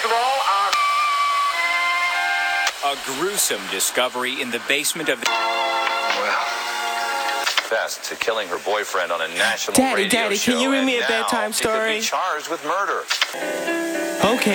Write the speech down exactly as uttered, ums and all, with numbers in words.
First of all, uh... A gruesome discovery in the basement of... Well... confessed to killing her boyfriend on a national Daddy, radio Daddy, show, can you read me a and bedtime now she could story? be charged with murder. Okay.